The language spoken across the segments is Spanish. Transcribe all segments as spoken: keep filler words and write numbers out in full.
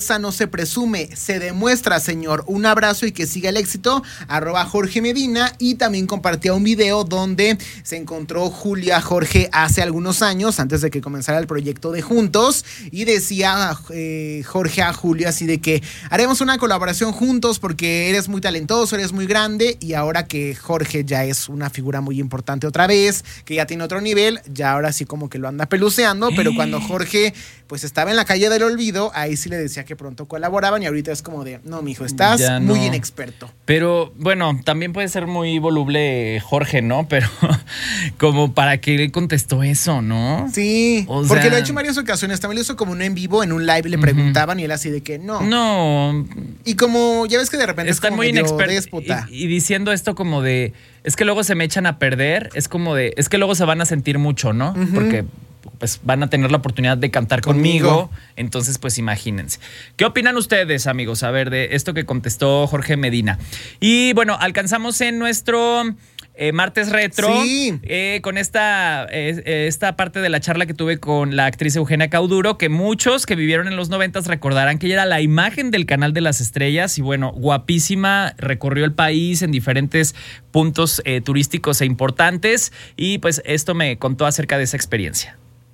riqueza no se presume, se demuestra, señor. Un abrazo y que siga el éxito. Arroba Jorge Medina. Y también compartía un video donde se encontró Julia Jorge hace algunos años, antes de que comenzara el proyecto de Juntos, y decía eh, Jorge a Julia así de que haremos una colaboración juntos porque eres muy talentoso, eres muy grande, y ahora que Jorge ya es una figura muy importante otra vez, que ya tiene otro nivel, ya ahora sí como que lo anda peluceando, pero cuando Jorge pues estaba en la calle del olvido, ahí sí le decía que pronto colaboraban, y ahorita es como de, no, mijo, estás no. muy inexperto. Pero bueno, también puede ser muy voluble Jorge, ¿no? Pero como para que él contestó eso, ¿no? Sí, o porque sea... lo ha hecho en varias ocasiones. También lo hizo como uno en vivo, en un live le preguntaban uh-huh. y él así de que no. No. Y como, ya ves que de repente está es como muy medio inexperto déspota. Y, y diciendo esto como de, es que luego se me echan a perder, es como de, es que luego se van a sentir mucho, ¿no? Uh-huh. Porque pues van a tener la oportunidad de cantar conmigo. conmigo. Entonces, pues imagínense. ¿Qué opinan ustedes, amigos? A ver, de esto que contestó Jorge Medina. Y bueno, alcanzamos en nuestro eh, martes retro sí. eh, con esta, eh, esta parte de la charla que tuve con la actriz Eugenia Cauduro, que muchos que vivieron en los noventas recordarán que ella era la imagen del Canal de las Estrellas y bueno, guapísima, recorrió el país en diferentes puntos eh, turísticos e importantes y pues esto me contó acerca de esa experiencia.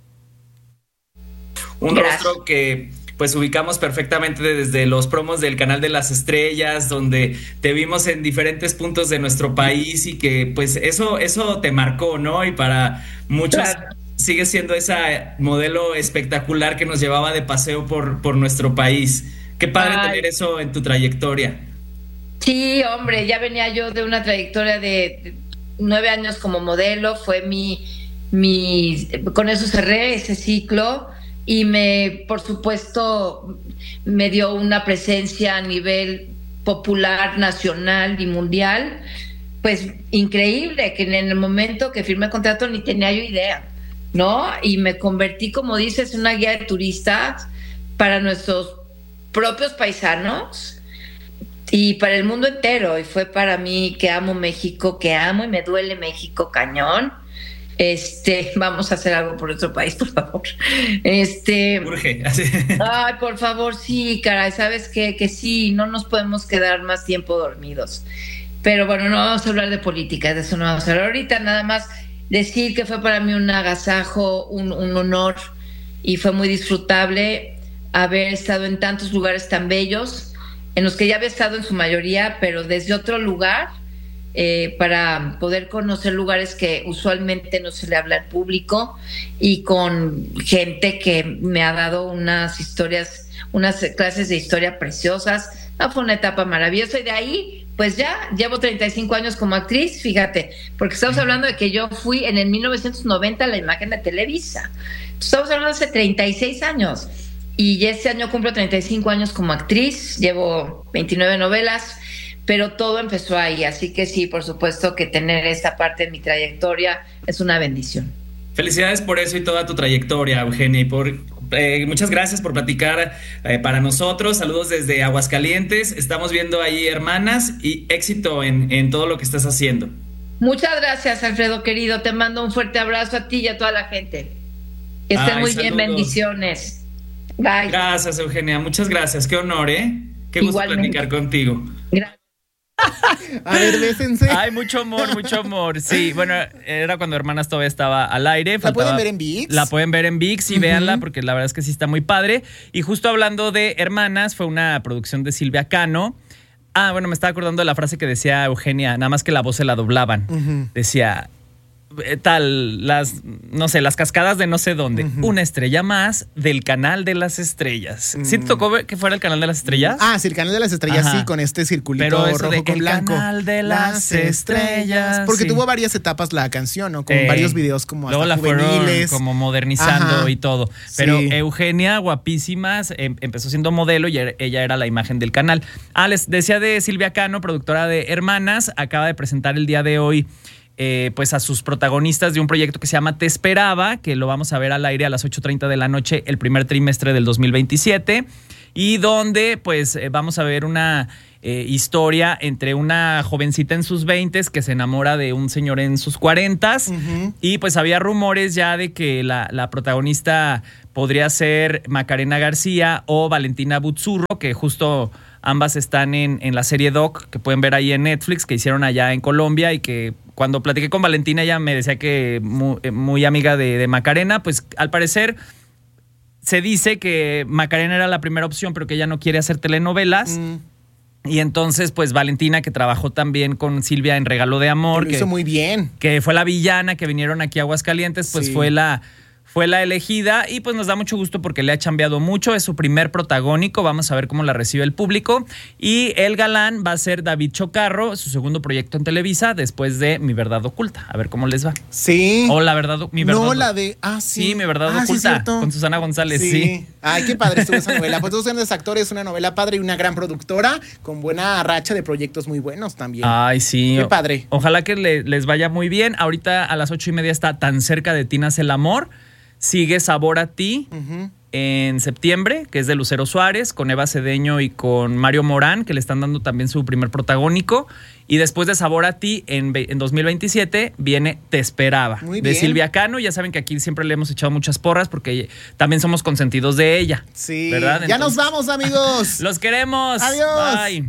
Un Gracias. rostro que pues ubicamos perfectamente desde los promos del Canal de las Estrellas, donde te vimos en diferentes puntos de nuestro país y que pues eso, eso te marcó, ¿no? Y para muchos claro. sigue siendo esa modelo espectacular que nos llevaba de paseo por, por nuestro país. Qué padre Ay. tener eso en tu trayectoria. Sí, hombre, ya venía yo de una trayectoria de nueve años como modelo, fue mi, mi con eso cerré ese ciclo. Y me, por supuesto, me dio una presencia a nivel popular, nacional y mundial, pues increíble, que en el momento que firmé el contrato ni tenía yo idea, ¿no? Y me convertí, como dices, en una guía de turistas para nuestros propios paisanos y para el mundo entero. Y fue para mí que amo México, que amo y me duele México cañón. Este, vamos a hacer algo por nuestro país, por favor. Este, Urge. Ay, por favor, sí, caray, ¿sabes qué? Que sí, no nos podemos quedar más tiempo dormidos. Pero bueno, no vamos a hablar de política, de eso no vamos a hablar ahorita, nada más decir que fue para mí un agasajo, un, un honor, y fue muy disfrutable haber estado en tantos lugares tan bellos, en los que ya había estado en su mayoría, pero desde otro lugar. Eh, para poder conocer lugares que usualmente no se le habla al público y con gente que me ha dado unas historias, unas clases de historia preciosas. No, fue una etapa maravillosa y de ahí pues ya llevo treinta y cinco años como actriz, fíjate, porque estamos hablando de que yo fui en el mil novecientos noventa la imagen de Televisa. Estamos hablando de hace treinta y seis años y este año cumplo treinta y cinco años como actriz, llevo veintinueve novelas, pero todo empezó ahí, así que sí, por supuesto que tener esta parte de mi trayectoria es una bendición. Felicidades por eso y toda tu trayectoria, Eugenia, y por eh, muchas gracias por platicar eh, para nosotros. Saludos desde Aguascalientes. Estamos viendo ahí Hermanas y éxito en, en todo lo que estás haciendo. Muchas gracias, Alfredo querido. Te mando un fuerte abrazo a ti y a toda la gente. Que estén Ay, muy saludos. bien, bendiciones. Bye. Gracias, Eugenia. Muchas gracias. Qué honor, ¿eh? Qué gusto Igualmente. platicar contigo. Gracias. A ver, bésense. Ay, mucho amor, mucho amor. Sí, bueno, era cuando Hermanas todavía estaba al aire. Faltaba, ¿la pueden ver en ViX? La pueden ver en ViX y uh-huh. véanla porque la verdad es que sí está muy padre. Y justo hablando de Hermanas, fue una producción de Silvia Cano. Ah, bueno, me estaba acordando de la frase que decía Eugenia, nada más que la voz se la doblaban. Uh-huh. Decía... tal, las, no sé, las cascadas de no sé dónde. Uh-huh. Una estrella más del Canal de las Estrellas. Uh-huh. ¿Sí te tocó que fuera el Canal de las Estrellas? Ah, sí, el Canal de las Estrellas, Ajá. sí, con este circulito Pero eso rojo de, con el blanco. Canal de las, las Estrellas. Porque sí. tuvo varias etapas la canción, ¿no? Con eh, varios videos como luego hasta la juveniles. Fueron como modernizando Ajá. y todo. Pero sí. Eugenia, guapísima, em, empezó siendo modelo y ella era la imagen del canal. Ah, les decía de Silvia Cano, productora de Hermanas, acaba de presentar el día de hoy Eh, pues a sus protagonistas de un proyecto que se llama Te Esperaba, que lo vamos a ver al aire a las ocho treinta de la noche el primer trimestre del dos mil veintisiete y donde pues eh, vamos a ver una eh, historia entre una jovencita en sus veintes que se enamora de un señor en sus cuarentas. Uh-huh. Y pues había rumores ya de que la, la protagonista podría ser Macarena García o Valentina Buzzurro, que justo ambas están en, en la serie Doc, que pueden ver ahí en Netflix, que hicieron allá en Colombia, y que cuando platiqué con Valentina ella me decía que muy, muy amiga de, de Macarena. Pues al parecer se dice que Macarena era la primera opción, pero que ella no quiere hacer telenovelas. Mm. Y entonces, pues Valentina, que trabajó también con Silvia en Regalo de Amor. Que lo hizo que, muy bien. Que fue la villana, que vinieron aquí a Aguascalientes, pues sí. fue la... Fue la elegida y pues nos da mucho gusto porque le ha chambeado mucho. Es su primer protagónico. Vamos a ver cómo la recibe el público. Y el galán va a ser David Chocarro, su segundo proyecto en Televisa, después de Mi Verdad Oculta. A ver cómo les va. Sí. O La Verdad, Mi Verdad. No, la de... Ah, sí. Sí, Mi Verdad ah, Oculta. Sí, con Susana González, sí. sí. Ay, qué padre estuvo esa novela. Pues dos grandes actores, una novela padre y una gran productora con buena racha de proyectos muy buenos también. Ay, sí. Qué padre. Ojalá que le, les vaya muy bien. Ahorita a las ocho y media está Tan cerca de ti nace el amor. Sigue Sabor a ti uh-huh. en septiembre, que es de Lucero Suárez, con Eva Cedeño y con Mario Morán, que le están dando también su primer protagónico. Y después de Sabor a ti, en, en dos mil veintisiete, viene Te esperaba, Muy de bien. Silvia Cano. Ya saben que aquí siempre le hemos echado muchas porras porque también somos consentidos de ella. Sí, ¿verdad? Ya Entonces, nos vamos, amigos. Los queremos. Adiós. Bye.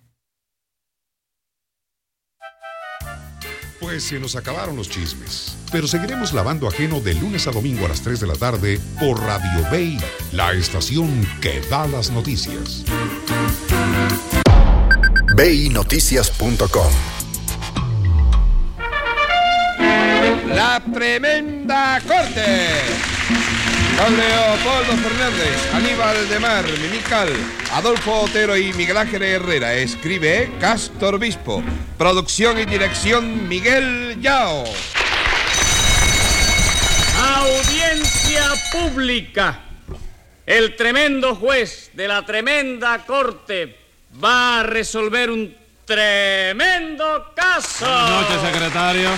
Pues se nos acabaron los chismes, pero seguiremos lavando ajeno de lunes a domingo a las tres de la tarde por Radio Bay, la estación que da las noticias. bay noticias punto com. La Tremenda Corte. Con Leopoldo Fernández, Aníbal de Mar, Mimical, Adolfo Otero y Miguel Ángel Herrera. Escribe Castor Bispo. Producción y dirección Miguel Yao. Audiencia pública. El tremendo juez de la tremenda corte va a resolver un tremendo caso. Buenas noches, secretario.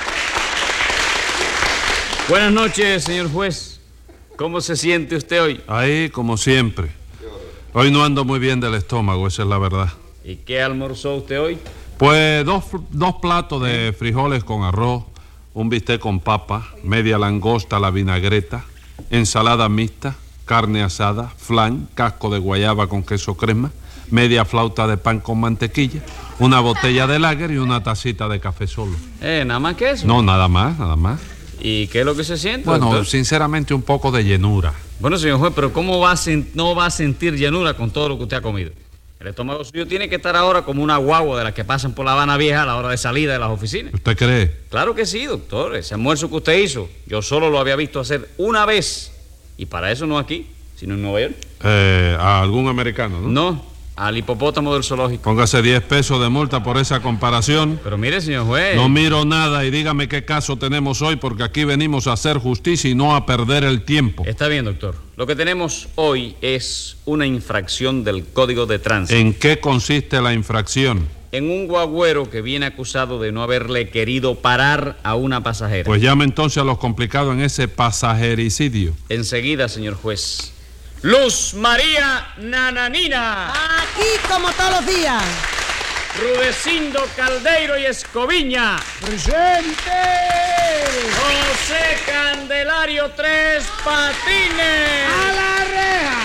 Buenas noches, señor juez. ¿Cómo se siente usted hoy? Ahí, como siempre. Hoy no ando muy bien del estómago, esa es la verdad. ¿Y qué almorzó usted hoy? Pues dos, dos platos de frijoles con arroz, un bistec con papa, media langosta a la vinagreta, ensalada mixta, carne asada, flan, casco de guayaba con queso crema, media flauta de pan con mantequilla, una botella de lager y una tacita de café solo. Eh, ¿nada más que eso? No, nada más, nada más. ¿Y qué es lo que se siente? Bueno, doctor? sinceramente un poco de llenura. Bueno, señor juez, pero ¿cómo va a sen- no va a sentir llenura con todo lo que usted ha comido? El estómago suyo tiene que estar ahora como una guagua de las que pasan por La Habana Vieja a la hora de salida de las oficinas. ¿Usted cree? Claro que sí, doctor. Ese almuerzo que usted hizo, yo solo lo había visto hacer una vez. Y para eso no aquí, sino en Nueva York. Eh, a algún americano, ¿no? No, al hipopótamo del zoológico. Póngase diez pesos de multa por esa comparación. Pero mire, señor juez. No miro nada y dígame qué caso tenemos hoy, porque aquí venimos a hacer justicia y no a perder el tiempo. Está bien, doctor. Lo que tenemos hoy es una infracción del Código de Tránsito. ¿En qué consiste la infracción? En un guagüero que viene acusado de no haberle querido parar a una pasajera. Pues llame entonces a los complicados en ese pasajericidio. Enseguida, señor juez. Luz María Nananina. Aquí como todos los días. Rudecindo Caldeiro y Escoviña. ¡Presente! José Candelario Tres Patines. ¡A la reja!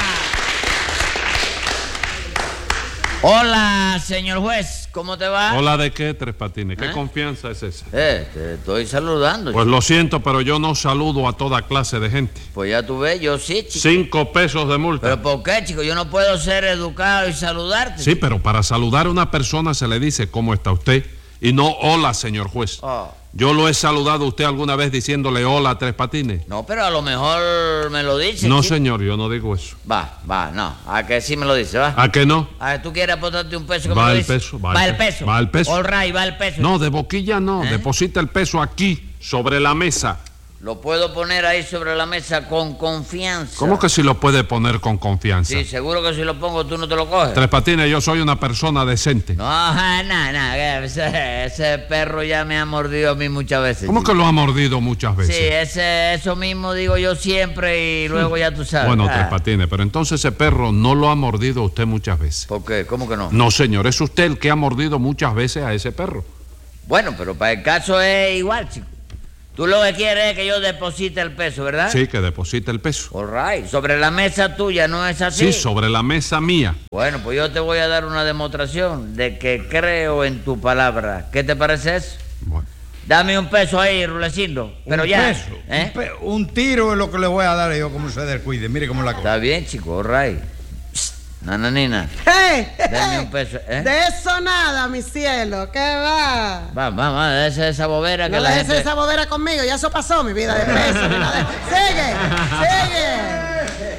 Hola, señor juez, ¿cómo te va? ¿Hola de qué, Tres Patines? ¿Qué ¿Eh? confianza es esa? Eh, te estoy saludando. Pues lo siento, pero yo no saludo a toda clase de gente. Pues ya tú ves, yo sí, chico. Cinco pesos de multa. ¿Pero por qué, chico? Yo no puedo ser educado y saludarte. Sí, pero para saludar a una persona se le dice ¿cómo está usted? Y no hola, señor juez. Oh. Yo lo he saludado a usted alguna vez diciéndole hola a Tres Patines. No, pero a lo mejor me lo dice. No, chico. señor, yo no digo eso. Va, va, no. ¿A que sí me lo dice, va? ¿A que no? A ver, ¿tú quieres aportarte un peso? que Va me lo el dice? peso, va Va el el pe- peso. va el peso. All right, va el peso. No, de boquilla no. ¿Eh? Deposita el peso aquí, sobre la mesa. Lo puedo poner ahí sobre la mesa con confianza. ¿Cómo que si lo puede poner con confianza? Sí, seguro que si lo pongo tú no te lo coges. Tres Patines, yo soy una persona decente. No, nada, nada. Ese, ese perro ya me ha mordido a mí muchas veces. ¿Cómo chico? que lo ha mordido muchas veces? Sí, ese, eso mismo digo yo siempre y luego ya tú sabes. Bueno, ah. Tres Patines, pero entonces ese perro no lo ha mordido a usted muchas veces. ¿Por qué? ¿Cómo que no? No, señor, es usted el que ha mordido muchas veces a ese perro. Bueno, pero para el caso es igual, chico. Tú lo que quieres es que yo deposite el peso, ¿verdad? Sí, que deposite el peso. All right. Sobre la mesa tuya, ¿no es así? Sí, sobre la mesa mía. Bueno, pues yo te voy a dar una demostración de que creo en tu palabra. ¿Qué te parece eso? Bueno. Dame un peso ahí, Rulecindo. Pero un ya. Peso, ¿eh? un, pe un tiro es lo que le voy a dar yo como se descuide. Mire cómo la cosa. Está bien, chico, all right. Nananina. ¡Hey! Dame un peso, ¿eh? De eso nada, mi cielo. ¿Qué va? Va, va, va, déjese esa bobera que No la dejes gente... esa bobera conmigo. Ya eso pasó, mi vida de peso. mi vida de- ¡Sigue! ¡Sigue!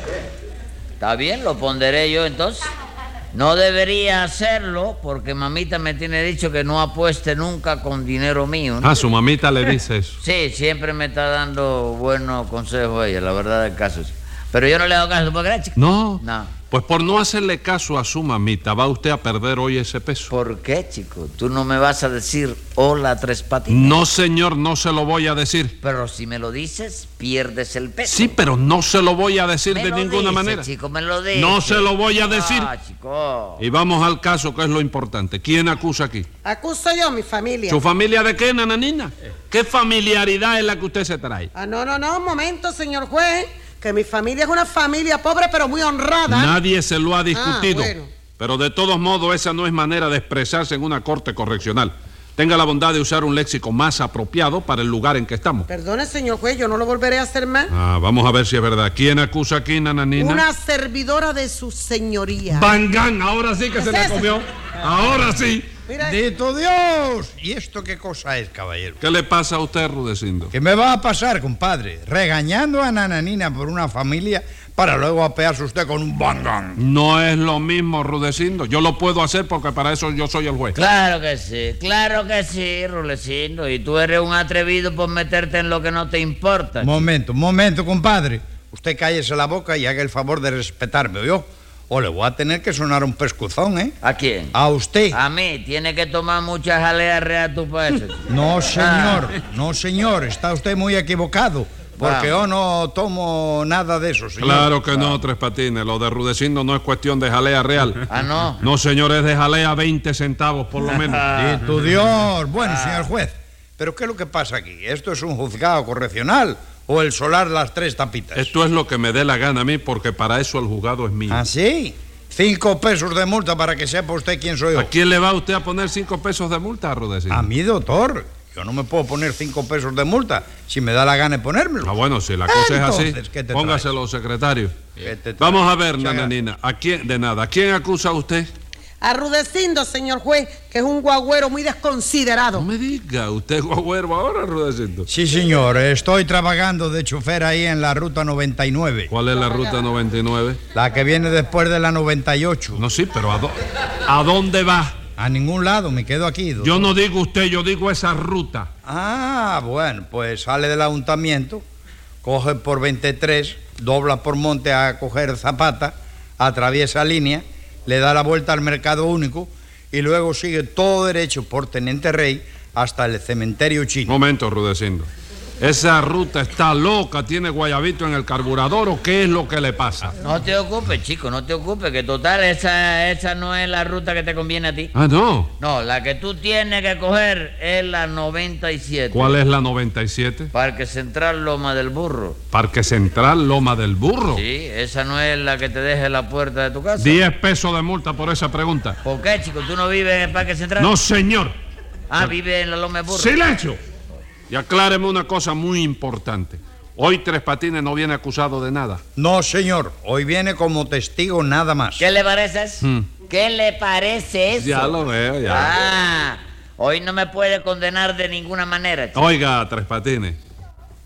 Está bien, lo ponderé yo entonces. No debería hacerlo porque mamita me tiene dicho que no apueste nunca con dinero mío, ¿no? Ah, su mamita le dice eso. Sí, siempre me está dando buenos consejos ella, la verdad del caso. Pero yo no le hago caso, ¿por qué, chico? No. No. Pues por no hacerle caso a su mamita, va usted a perder hoy ese peso. ¿Por qué, chico? Tú no me vas a decir hola, Tres Patines. No, señor, no se lo voy a decir. Pero si me lo dices, pierdes el peso. Sí, pero no se lo voy a decir Me de lo ninguna dice, manera. chico, me lo dice. No se lo voy a decir. Ah, chico. Y vamos al caso, que es lo importante. ¿Quién acusa aquí? Acuso yo, mi familia. ¿Su familia de qué, nananina? ¿Qué familiaridad es la que usted se trae? Ah, no, no, no, un momento, señor juez. Que mi familia es una familia pobre pero muy honrada. Nadie se lo ha discutido. Ah, bueno. Pero de todos modos, esa no es manera de expresarse en una corte correccional. Tenga la bondad de usar un léxico más apropiado para el lugar en que estamos. Perdone, señor juez, yo no lo volveré a hacer más. Ah, vamos a ver si es verdad. ¿Quién acusa aquí, nananina? Una servidora de su señoría. Bangán, ahora sí que ¿Qué se es la eso? comió. Ahora sí. Mira, ¡Dito Dios! ¿Y esto qué cosa es, caballero? ¿Qué le pasa a usted, Rudecindo? ¿Qué me va a pasar, compadre? Regañando a Nananina por una familia para luego apearse usted con un bangán. No es lo mismo, Rudecindo. Yo lo puedo hacer porque para eso yo soy el juez. Claro que sí, claro que sí, Rulecindo. Y tú eres un atrevido por meterte en lo que no te importa. Momento, momento, compadre. Usted cállese la boca y haga el favor de respetarme, ¿oyó? O le voy a tener que sonar un pescuzón, ¿eh? ¿A quién? A usted. A mí. Tiene que tomar muchas jaleas real tú para eso. No, señor. No, señor. Está usted muy equivocado. Porque Vamos. yo no tomo nada de eso, señor. Claro que no, Tres Patines. Lo de Rudecindo no es cuestión de jalea real. Ah, no. No, señor, es de jalea veinte centavos por lo menos. Y tu Dios. Bueno, señor juez, ¿pero qué es lo que pasa aquí? ¿Esto es un juzgado correccional o el solar Las Tres Tapitas? Esto es lo que me dé la gana a mí porque para eso el juzgado es mío. ¿Ah, sí? Cinco pesos de multa para que sepa usted quién soy yo. ¿A quién le va usted a poner cinco pesos de multa, Rudecindo? A mí, doctor. Yo no me puedo poner cinco pesos de multa si me da la gana de ponérmelo. Ah, bueno, si la cosa Entonces, es así, ¿qué te póngaselo, secretario. ¿Qué te trae? Vamos a ver, Chaga. nananina. ¿A quién? De nada. ¿A quién acusa usted? a Rudecindo, señor juez, que es un guagüero muy desconsiderado. No me diga, ¿usted es guagüero ahora, Rudecindo? Sí, señor. Estoy trabajando de chofer ahí en la ruta noventa y nueve. ¿Cuál es la ruta noventa y nueve? La que viene después de la noventa y ocho. No, sí, pero ¿a, dó- ¿a dónde va? A ningún lado, me quedo aquí. doctor. Yo no digo usted, yo digo esa ruta. Ah, bueno, pues sale del ayuntamiento, coge por veintitrés, dobla por Monte a coger Zapata, atraviesa línea, le da la vuelta al Mercado Único y luego sigue todo derecho por Teniente Rey hasta el cementerio chino. Momento, Rudecindo. ¿Esa ruta está loca? ¿Tiene guayabito en el carburador o qué es lo que le pasa? No te ocupes, chico, no te ocupes, que total, esa, esa no es la ruta que te conviene a ti. Ah, no. No, la que tú tienes que coger es la noventa y siete. ¿Cuál es la noventa y siete? Parque Central Loma del Burro. Parque Central Loma del Burro. Sí, esa no es la que te deje en la puerta de tu casa. Diez pesos de multa por esa pregunta. ¿Por qué, chico? ¿Tú no vives en el Parque Central? No, señor. Ah, vives en la Loma del Burro. ¡Silencio! Y acláreme una cosa muy importante. Hoy Tres Patines no viene acusado de nada. No, señor, hoy viene como testigo nada más. ¿Qué le parece eso? Hmm. ¿Qué le parece eso? Ya lo veo, ya. Ah, hoy no me puede condenar de ninguna manera, chico. Oiga, Tres Patines,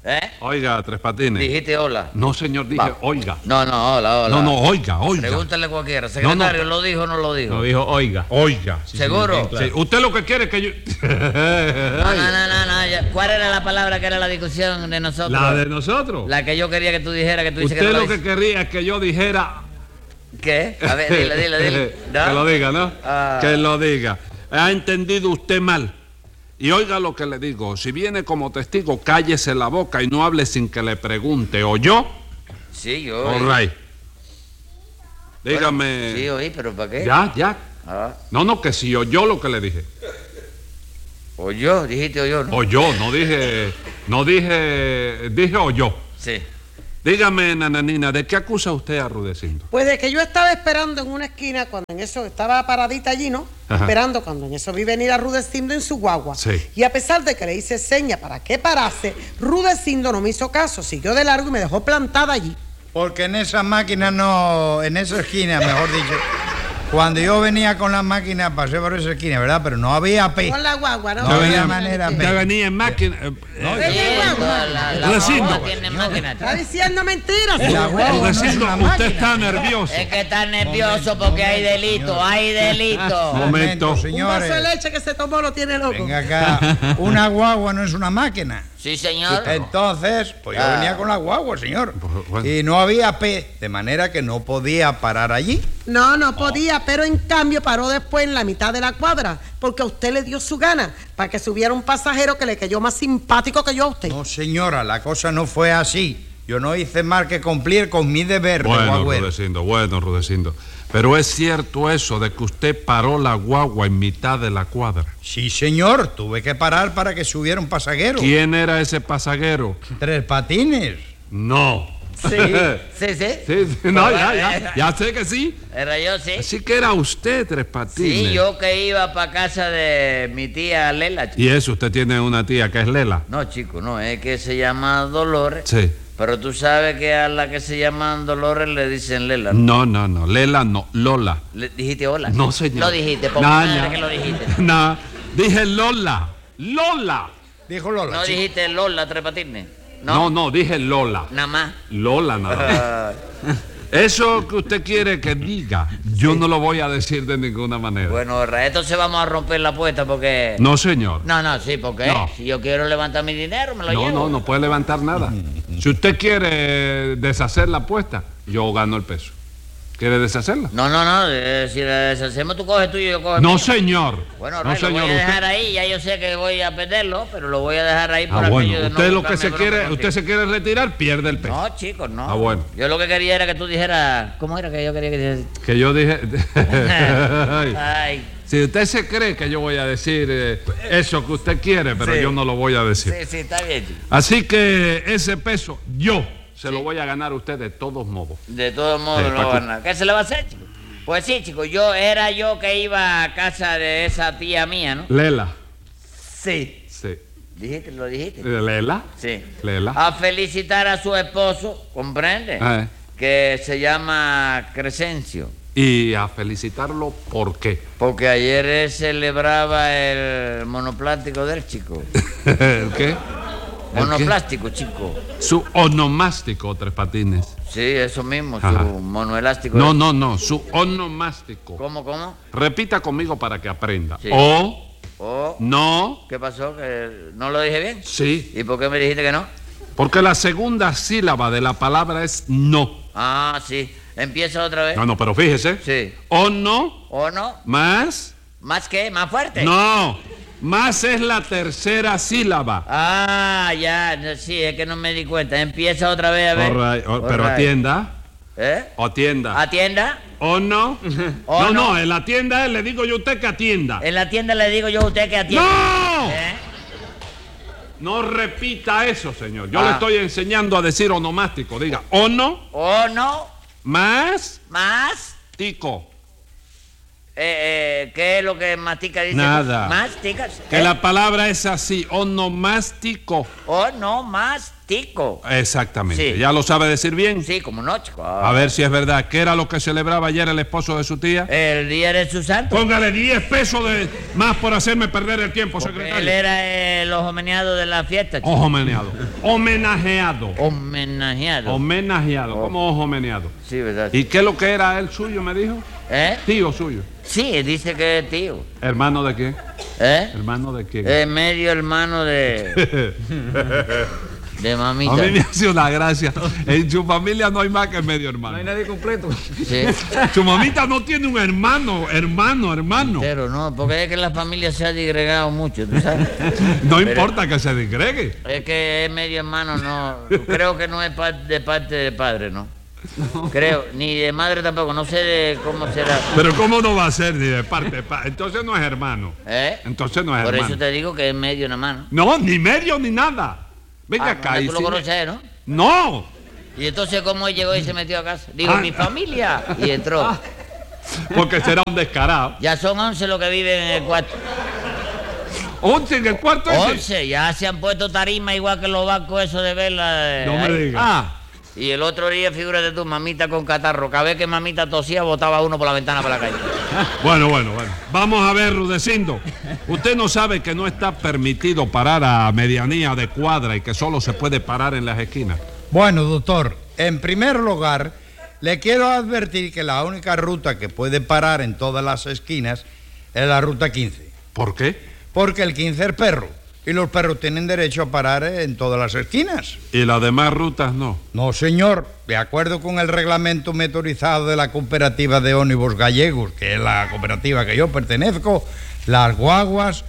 ¿Eh? Oiga, Tres Patines. Dijiste hola. No, señor, dije Va. oiga. No, no, hola, hola. No, no, oiga, oiga. Pregúntale a cualquiera. Secretario, No, no. ¿lo dijo o no lo dijo? Lo dijo, oiga. Oiga. ¿Seguro? Sí, usted lo que quiere es que yo... No, no, no, no, no. ya- ¿Cuál era la palabra que era la discusión de nosotros? La de nosotros. La que yo quería que tú dijeras, que tú dices que Usted no lo la que quería es que yo dijera... ¿Qué? A ver, dile, dile, dile. ¿No? Que lo diga, ¿no? Ah. Que lo diga. Ha entendido usted mal. Y oiga lo que le digo. Si viene como testigo, cállese la boca y no hable sin que le pregunte. ¿Oyó? Sí, yo All oí. right. Dígame... Bueno, sí, oí, pero ¿para qué? Ya, ya. Ah. No, no, que si oyó lo que le dije. ¿Oyó? Dijiste oyó, ¿no? Oyó, no dije... No dije... Dije oyó. Sí. Dígame, nananina, ¿de qué acusa usted a Rudecindo? Pues de que yo estaba esperando en una esquina cuando en eso estaba paradita allí, ¿no? Ajá. Esperando cuando en eso vi venir a Rudecindo en su guagua. Sí. Y a pesar de que le hice seña para que parase, Rudecindo no me hizo caso, siguió de largo y me dejó plantada allí. Porque en esa máquina no, en esa esquina, mejor dicho, cuando yo venía con la máquina pasé por esa esquina, ¿verdad? Pero no había P. Con la guagua, ¿no? No había manera P. Usted venía en máquina... eh, No, Ven, Sí, guagua. la, la Rudecindo. guagua tiene máquina. Está diciendo mentiras. La guagua no es Rudecindo, una usted máquina. está nervioso. Es que está nervioso porque hay delito, hay delito. Momento. Un señores. vaso de leche que se tomó lo tiene loco. Venga acá. Una guagua no es una máquina. Sí, señor. Entonces, pues yo Ah. venía con la guagua, señor. Pues, bueno. Y no había P, de manera que no podía parar allí. No, no podía, pero en cambio paró después en la mitad de la cuadra, porque a usted le dio su gana, para que subiera un pasajero que le cayó más simpático que yo a usted. No, señora, la cosa no fue así. Yo no hice más que cumplir con mi deber de Bueno, guagüero. Rudecindo, bueno, Rudecindo. Pero es cierto eso de que usted paró la guagua en mitad de la cuadra. Sí, señor, tuve que parar para que subiera un pasajero. ¿Quién era ese pasajero? Tres Patines. No. Sí, sí, sí. Sí, sí, no, ya, ya, ya sé que sí. Era yo, sí. Así que era usted, Tres Patines. Sí, yo que iba para casa de mi tía Lela, chico. Y eso, usted tiene una tía que es Lela. No, chico, no, es que se llama Dolores. Sí. Pero tú sabes que a la que se llaman Dolores le dicen Lela, ¿no? No, no, no. Lela no, Lola. Le dijiste hola. No, señor. Lo dijiste, por Nah, madre nah. que lo dijiste. No, dije Lola. Lola. Dijo Lola. No chico. dijiste Lola, Tres Patines. No, No, no, dije Lola. nada más. Lola nada más. Eso que usted quiere que diga, yo no lo voy a decir de ninguna manera. Bueno, Ra, entonces vamos a romper la apuesta porque... No, señor. No, no, sí, porque No. si yo quiero levantar mi dinero, me lo No, llevo. no, no puede levantar nada. Si usted quiere deshacer la apuesta, yo gano el peso. ¿Quiere deshacerla? No, no, no, eh, si la deshacemos tú coges tuyo y yo cojo el No, mío. señor. Bueno, no, Ray, lo voy a usted- dejar ahí, ya yo sé que voy a perderlo, pero lo voy a dejar ahí por Ah, aquello bueno. de no Usted lo que buscarme se bronca quiere, contigo. usted se quiere retirar, pierde el peso. No, chicos, no. Ah, bueno. Yo lo que quería era que tú dijeras... ¿Cómo era que yo quería que dijeras? Que yo dije. Ay. Ay, Si usted se cree que yo voy a decir eh, eso que usted quiere, pero Sí. yo no lo voy a decir. sí, sí, está bien, chico. Así que ese peso yo se lo voy a ganar a usted de todos modos. De todos modos Sí, lo Paco. van a... ¿Qué se le va a hacer, chico? Pues sí, chico, yo era yo que iba a casa de esa tía mía, ¿no? Lela. Sí. Sí. ¿Dijiste? ¿Lo dijiste? ¿Lela? Sí. Lela. A felicitar a su esposo, ¿comprende? Ah, eh. Que se llama Crescencio. Y a felicitarlo, ¿por qué? Porque ayer él celebraba el monoplástico del chico. ¿El qué? ¿El Monoplástico, chico. qué? Su onomástico, Tres Patines. Sí, eso mismo, su Ajá. monoelástico. No, no, no, su onomástico. ¿Cómo, cómo? Repita conmigo para que aprenda. Sí. O, Oh, no, ¿qué pasó? ¿Que no lo dije bien? sí. ¿Y por qué me dijiste que no? Porque la segunda sílaba de la palabra es no. Ah, sí. Empieza otra vez. No, no, pero fíjese. Sí. O no, ¿O no? más. ¿Más qué? ¿Más fuerte? No, más es la tercera sílaba. Ah, ya, no, sí, es que no me di cuenta. Empieza otra vez a ver. All right, all- All pero right. atienda. ¿Eh? Atienda. ¿Atienda? ¿O no? ¿O no, no? no, en la tienda le digo yo a usted que atienda. En la tienda le digo yo a usted que atienda. ¡No! ¿Eh? No repita eso, señor. Yo Ah. le estoy enseñando a decir onomástico. Diga, o no, ¿O no? más, ¿Más? tico. Eh, eh, ¿Qué es lo que mastica dice? Nada. Mastica. Que ¿eh? la palabra es así, onomástico. Onomástico. Exactamente. Sí. ¿Ya lo sabe decir bien? Sí, como no, chico. A ver si es verdad. ¿Qué era lo que celebraba ayer el esposo de su tía? El día de su santo. Póngale diez pesos de más por hacerme perder el tiempo, Porque secretario. él era el homenajeado de la fiesta, chico. Ojo meneado. Homenajeado. Homenajeado. Homenajeado. Oh. ¿Cómo ojo meneado? Sí, ¿verdad? ¿Y qué es lo que era él suyo, me dijo? ¿Eh? Tío suyo. Sí, dice que es tío. ¿Hermano de quién? ¿Eh? ¿Hermano de quién? Es medio hermano de... de mamita. A mí me hace una gracia. En su familia no hay más que medio hermano. No hay nadie completo. Sí. Su mamita no tiene un hermano, hermano, hermano. Pero no, porque es que la familia se ha disgregado mucho, ¿tú sabes? No Pero importa que se disgregue. es que es medio hermano, no. Creo que no es pa- de parte de padre, ¿no? Creo, ni de madre tampoco, no sé de cómo será. Pero ¿cómo no va a ser ni de parte de pa- Entonces no es hermano. ¿Eh? Entonces no es Por hermano. eso te digo que es medio una mano. No, ni medio ni nada. Venga Ah, acá. ¿tú y lo si- conoces, no? No. Y entonces, ¿cómo él llegó y se metió a casa? Digo, Ah. mi familia. Y entró. Porque será un descarado. Ya son once los que viven en el cuarto. ¿Once en el cuarto ese? Once, ya se han puesto tarima igual que los bancos esos de vela. eh, No me ahí. digas. Ah. Y el otro día, figúrate tú, mamita con catarro. Cada vez que mamita tosía, botaba uno por la ventana para la calle. Bueno, bueno, bueno. Vamos a ver, Rudecindo. Usted no sabe que no está permitido parar a medianía de cuadra y que solo se puede parar en las esquinas. Bueno, doctor, en primer lugar, le quiero advertir que la única ruta que puede parar en todas las esquinas es la ruta quince. ¿Por qué? Porque el quince es perro y los perros tienen derecho a parar en todas las esquinas. ¿Y las demás rutas no? No, señor. De acuerdo con el reglamento motorizado de la cooperativa de ónibus gallegos, que es la cooperativa que yo pertenezco, las guaguas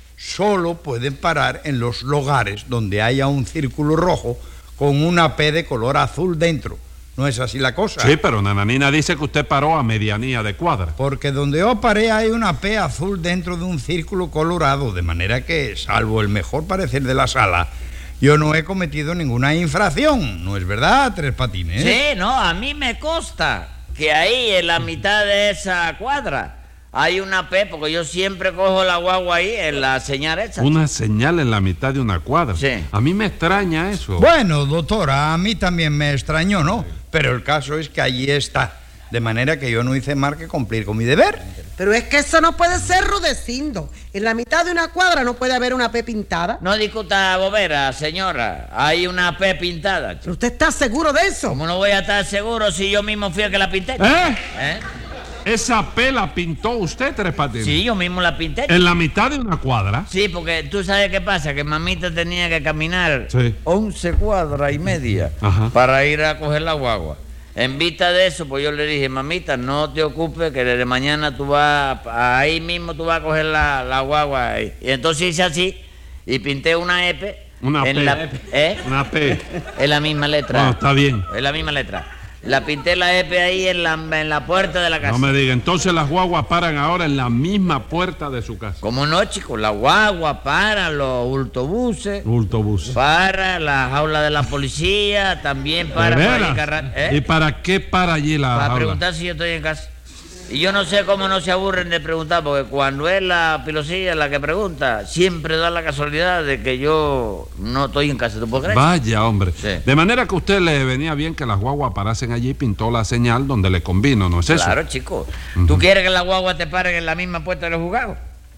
solo pueden parar en los lugares donde haya un círculo rojo con una P de color azul dentro. ¿No es así la cosa? Sí, pero Nananina dice que usted paró a medianía de cuadra. Porque donde yo paré hay una P azul dentro de un círculo colorado, de manera que, salvo el mejor parecer de la sala, yo no he cometido ninguna infracción. ¿No es verdad, Tres Patines? Sí, no, a mí me consta que ahí en la mitad de esa cuadra hay una P, porque yo siempre cojo la guagua ahí en la señal esa. Una señal en la mitad de una cuadra. Sí. A mí me extraña eso. Bueno, doctora, a mí también me extrañó, ¿no? Pero el caso es que allí está. De manera que yo no hice más que cumplir con mi deber. Pero es que eso no puede ser, Rudecindo. En la mitad de una cuadra no puede haber una P pintada. No discuta bobera, señora. Hay una P pintada. ¿Pero usted está seguro de eso? ¿Cómo no voy a estar seguro si yo mismo fui el que la pinté? ¿Eh? ¿Eh? ¿Esa P la pintó usted, Tres Patines? Sí, yo mismo la pinté. ¿En la mitad de una cuadra? Sí, porque tú sabes qué pasa, que mamita tenía que caminar Sí. once cuadras y media Ajá. para ir a coger la guagua. En vista de eso, pues yo le dije, mamita, no te ocupes, que desde mañana tú vas, ahí mismo tú vas a coger la, la guagua ahí. Y entonces hice así y pinté una E P. Una en P. La, ¿eh? Una P. Es la misma letra. Bueno, está bien. Es la misma letra. La pinté la E P ahí en la, en la puerta de la casa. No me diga, entonces las guaguas paran ahora en la misma puerta de su casa. ¿Cómo no, chicos? La guagua para los autobuses. Autobús. Para la jaula de la policía, también para... ¿De para veras? el carra- ¿eh? ¿Y para qué para allí la Para jaula? preguntar si yo estoy en casa. Y yo no sé cómo no se aburren de preguntar, porque cuando es la pilosilla la que pregunta, siempre da la casualidad de que yo no estoy en casa. ¿Tú puedes creer? Vaya, hombre. Sí. De manera que a usted le venía bien que las guaguas parasen allí y pintó la señal donde le convino, ¿no es eso? Claro, chico. Ujú. ¿Tú quieres que la guagua te paren en la misma puerta de los juzgados?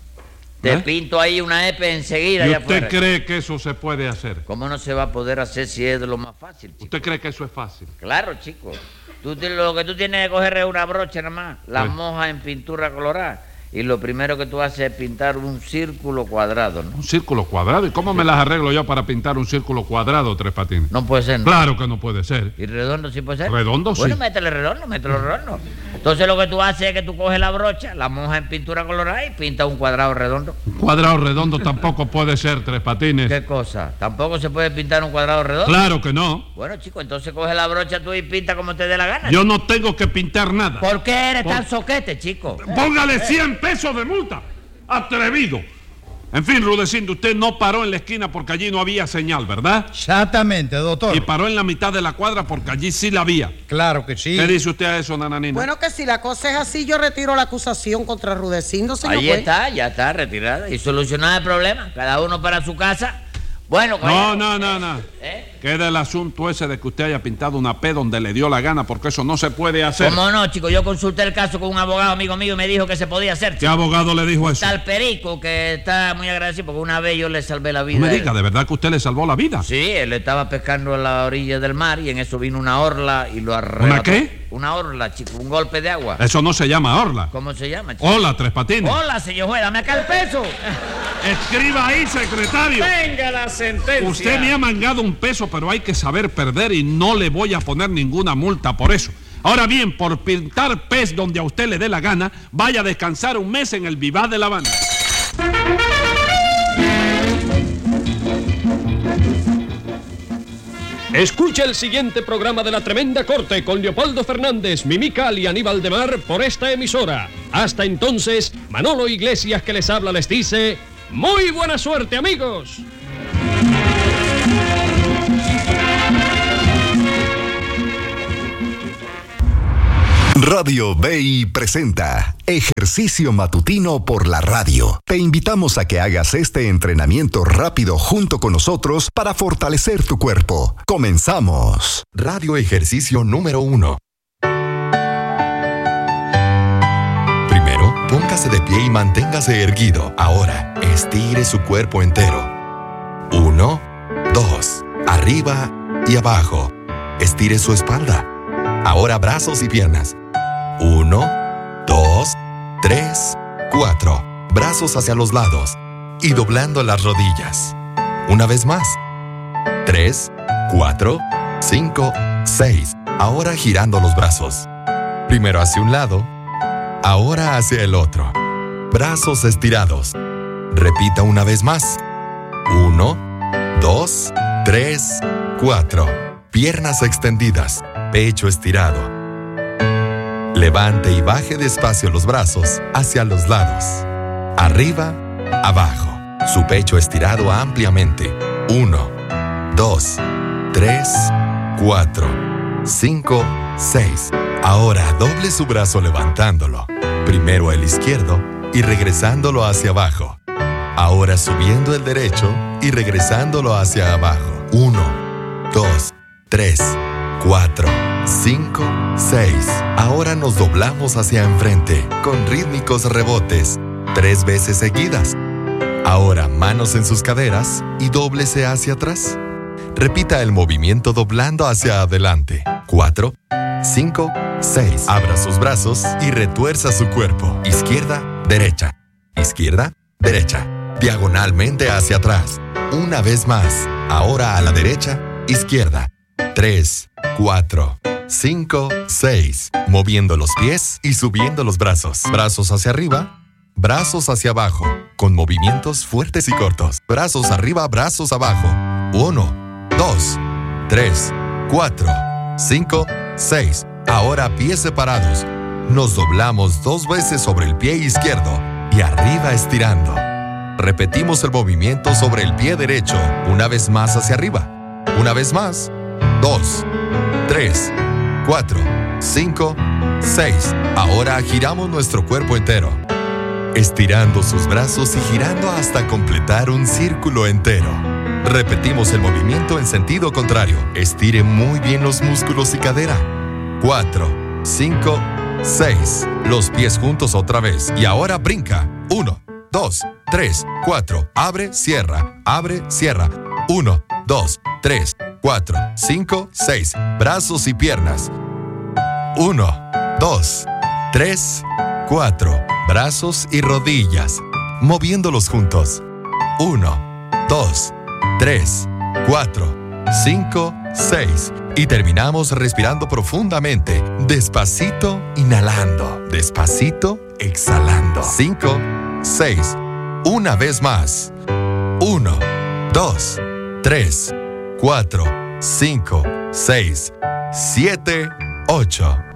Te ¿Eh? pinto ahí una E P enseguida. ¿Y allá usted afuera. cree que eso se puede hacer? ¿Cómo no se va a poder hacer si es de lo más fácil, chico? ¿Usted cree que eso es fácil? Claro, chico. Tú, te- lo que tú tienes que coger es una brocha nada más, la Sí. mojas en pintura colorada. Y lo primero que tú haces es pintar un círculo cuadrado, ¿no? Un círculo cuadrado. ¿Y cómo me las arreglo yo para pintar un círculo cuadrado, Tres Patines? No puede ser, ¿no? Claro que no puede ser. ¿Y redondo sí puede ser? Redondo, sí. Bueno, métele redondo, métele redondo. Entonces lo que tú haces es que tú coges la brocha, la mojas en pintura colorada y pintas un cuadrado redondo. Un cuadrado redondo tampoco puede ser, Tres Patines. ¿Qué cosa? ¿Tampoco se puede pintar un cuadrado redondo? Claro que no. Bueno, chico, entonces coge la brocha tú y pinta como te dé la gana. Yo no tengo que pintar nada. ¿Por qué eres Por- tan soquete, chico? Póngale cien pesos de multa. Atrevido. En fin, Rudecindo, usted no paró en la esquina porque allí no había señal, ¿verdad? Exactamente, doctor. Y paró en la mitad de la cuadra porque allí sí la había. Claro que sí. ¿Qué dice usted a eso, Nananina? Bueno, que si la cosa es así, yo retiro la acusación contra Rudecindo, señor Ahí juez. está, ya está retirada y solucionada el problema. Cada uno para su casa. Bueno, No, no, no, no. ¿Eh? Queda el asunto ese de que usted haya pintado una P donde le dio la gana, porque eso no se puede hacer. ¿Cómo no, chico? Yo consulté el caso con un abogado amigo mío y me dijo que se podía hacer. ¿Qué chico. abogado le dijo eso? Tal Perico, que está muy agradecido porque una vez yo le salvé la vida. No me a él. diga, ¿de verdad que usted le salvó la vida? Sí, él estaba pescando a la orilla del mar y en eso vino una orla y lo arrebató. ¿Una qué? Una orla, chico, un golpe de agua. Eso no se llama orla. ¿Cómo se llama, chico? Hola, Tres Patines. Hola, señor juez, dame acá el peso. Escriba ahí, secretario. Venga la sentencia. Usted me ha mangado un peso, pero hay que saber perder y no le voy a poner ninguna multa por eso. Ahora bien, por pintar pez donde a usted le dé la gana, vaya a descansar un mes en el Vivar de La Habana. Escucha el siguiente programa de La Tremenda Corte con Leopoldo Fernández, Mimical y Aníbal de Mar por esta emisora. Hasta entonces, Manolo Iglesias que les habla les dice, ¡muy buena suerte, amigos! Radio B I presenta Ejercicio Matutino por la Radio. Te invitamos a que hagas este entrenamiento rápido junto con nosotros para fortalecer tu cuerpo. Comenzamos. Radio Ejercicio número uno. Primero, póngase de pie y manténgase erguido. Ahora, estire su cuerpo entero. Uno, dos, arriba y abajo. Estire su espalda. Ahora brazos y piernas. Uno, dos, tres, cuatro. Brazos hacia los lados y doblando las rodillas. Una vez más. Tres, cuatro, cinco, seis. Ahora girando los brazos. Primero hacia un lado, ahora hacia el otro. Brazos estirados. Repita una vez más. Uno, dos, tres, cuatro. Piernas extendidas, pecho estirado. Levante y baje despacio los brazos hacia los lados. Arriba, abajo. Su pecho estirado ampliamente. Uno, dos, tres, cuatro, cinco, seis. Ahora doble su brazo levantándolo. Primero el izquierdo y regresándolo hacia abajo. Ahora subiendo el derecho y regresándolo hacia abajo. Uno, dos, tres, cuatro, cinco, seis. Ahora nos doblamos hacia enfrente con rítmicos rebotes, tres veces seguidas. Ahora manos en sus caderas y dóblese hacia atrás. Repita el movimiento doblando hacia adelante. Cuatro, cinco, seis. Abra sus brazos y retuerza su cuerpo. Izquierda, derecha. Izquierda, derecha. Diagonalmente hacia atrás. Una vez más. Ahora a la derecha, izquierda. Tres, cuatro, cinco, seis. Moviendo los pies y subiendo los brazos. Brazos hacia arriba, brazos hacia abajo. Con movimientos fuertes y cortos. Brazos arriba, brazos abajo. Uno, dos, tres, cuatro, cinco, seis. Ahora pies separados. Nos doblamos dos veces sobre el pie izquierdo y arriba estirando. Repetimos el movimiento sobre el pie derecho. Una vez más hacia arriba. Una vez más. Dos, tres, cuatro, cinco, seis. Ahora giramos nuestro cuerpo entero, estirando sus brazos y girando hasta completar un círculo entero. Repetimos el movimiento en sentido contrario. Estire muy bien los músculos y cadera. Cuatro, cinco, seis. Los pies juntos otra vez. Y ahora brinca. Uno, dos, tres, cuatro. Abre, cierra. Abre, cierra. Uno, dos, tres, cuatro, cinco, seis. Brazos y piernas. Uno, dos, tres, cuatro. Brazos y rodillas. Moviéndolos juntos. Uno, dos, tres, cuatro, cinco, seis. Y terminamos respirando profundamente. Despacito, inhalando. Despacito, exhalando. Cinco, seis. Una vez más. Uno, dos, tres, cuatro, cinco, seis, siete, ocho.